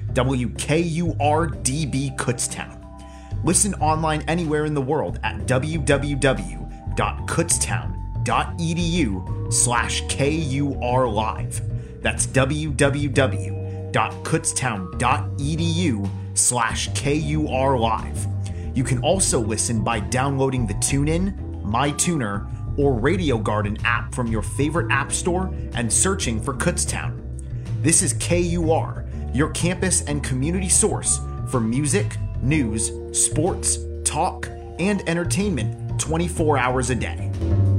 WKUR-DB Kutztown. Listen online anywhere in the world at www.kutztown.edu/KUR Live. That's www.kutztown.edu/KUR Live. You can also listen by downloading the TuneIn, MyTuner, or Radio Garden app from your favorite app store and searching for Kutztown. This is KUR, your campus and community source for music, news, sports, talk, and entertainment 24 hours a day.